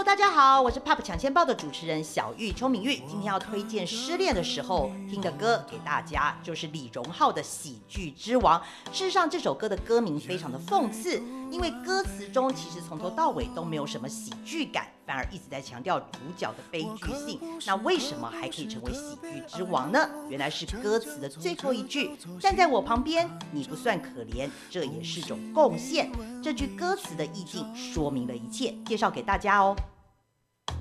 大家好，我是 Pop 抢先报的主持人小玉邱敏玉，今天要推荐失恋的时候听的歌给大家，就是李荣浩的《喜剧之王》。事实上，这首歌的歌名非常的讽刺，因为歌词中其实从头到尾都没有什么喜剧感，反而一直在强调主角的悲剧性。那为什么还可以成为喜剧之王呢？原来是歌词的最后一句“站在我旁边，你不算可怜，这也是种贡献”。这句歌词的意境说明了一切，介绍给大家哦。